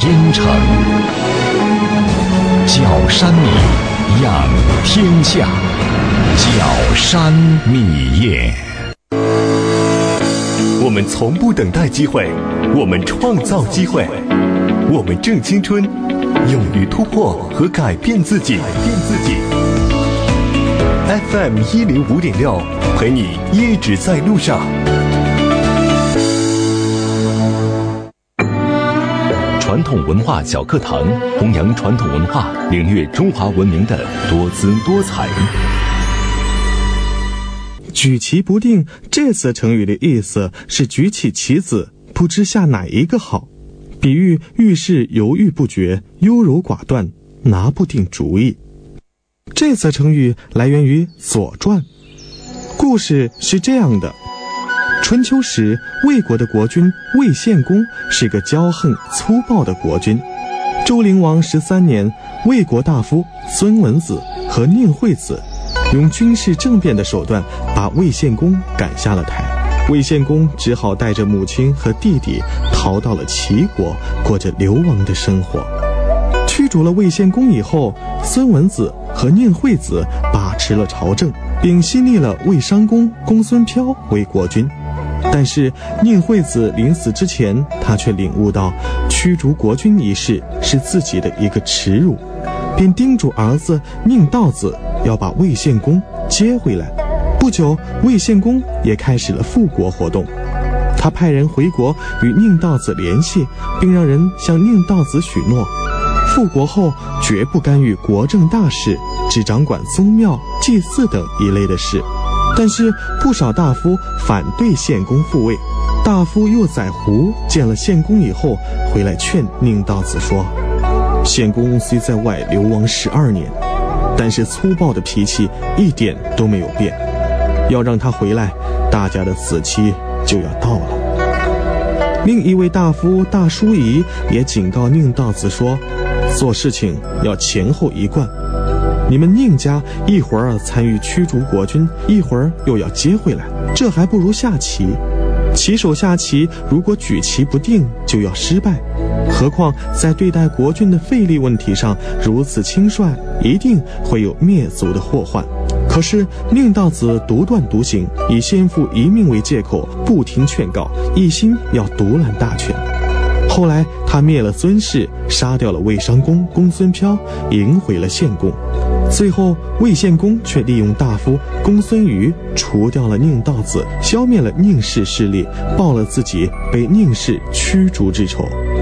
京城，角山米养天下，角山米业。 我们从不等待机会，我们创造机会，我们正青春，勇于突破和改变自己。FM 105.6，陪你一直在路上。 传统文化小课堂，弘扬传统文化，领略中华文明的多姿多彩。 举棋不定这次成语的意思是举起棋子，不知下哪一个好，比喻遇事犹豫不决，优柔寡断，拿不定主意。这次成语来源于《左传》，故事是这样的：春秋时，魏国的国君魏献公是个骄横粗暴的国君。周灵王13年，魏国大夫孙文子和宁惠子用军事政变的手段把魏献公赶下了台。魏献公只好带着母亲和弟弟逃到了齐国，过着流亡的生活。驱逐了魏献公以后，孙文子和宁惠子把持了朝政，并新立了魏商公公孙飘为国君。但是宁惠子临死之前，他却领悟到驱逐国君一事是自己的一个耻辱，便叮嘱儿子宁道子要把魏献公接回来。不久，魏献公也开始了复国活动。他派人回国与宁道子联系，并让人向宁道子许诺，复国后绝不干预国政大事，只掌管宗庙、祭祀等一类的事。但是不少大夫反对献公复位。大夫右宰胡见了献公以后，回来劝宁道子说，献公虽在外流亡12年，但是粗暴的脾气一点都没有变，要让他回来，大家的死期就要到了。另一位大夫大叔仪也警告宁道子说，做事情要前后一贯，你们宁家一会儿参与驱逐国君，一会儿又要接回来，这还不如下棋。棋手下棋如果举棋不定，就要失败，何况在对待国君的费力问题上如此轻率，一定会有灭族的祸患。可是宁道子独断独行，以先父一命为借口，不听劝告，一心要独揽大权。后来他灭了孙氏，杀掉了魏商公公孙飘，迎回了献公。最后魏献公却利用大夫公孙瑜除掉了宁道子，消灭了宁氏势力，报了自己被宁氏驱逐之仇。